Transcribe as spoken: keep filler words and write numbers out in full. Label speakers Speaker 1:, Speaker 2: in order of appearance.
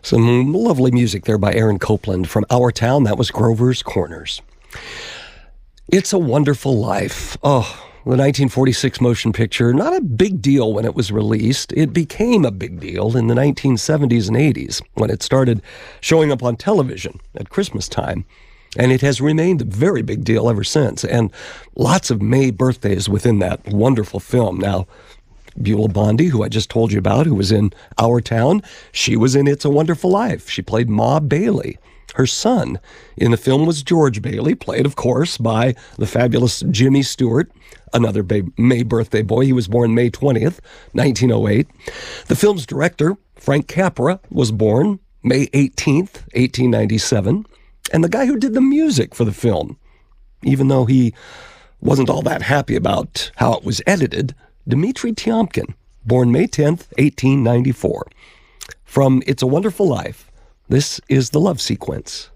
Speaker 1: Some lovely music there by Aaron Copland from Our Town. That was Grover's Corners. It's a Wonderful Life. Oh, the nineteen forty-six motion picture, not a big deal when it was released. It became a big deal in the nineteen seventies and eighties when it started showing up on television at Christmas time. And it has remained a very big deal ever since. And lots of May birthdays within that wonderful film. Now, Beulah Bondi, who I just told you about, who was in Our Town, she was in It's a Wonderful Life. She played Ma Bailey. Her son in the film was George Bailey, played, of course, by the fabulous Jimmy Stewart, another May birthday boy. He was born May twentieth, nineteen oh eight. The film's director, Frank Capra, was born May eighteenth, eighteen ninety-seven. And the guy who did the music for the film, even though he wasn't all that happy about how it was edited, Dmitri Tiomkin, born May tenth, eighteen ninety-four. From It's a Wonderful Life, this is the love sequence.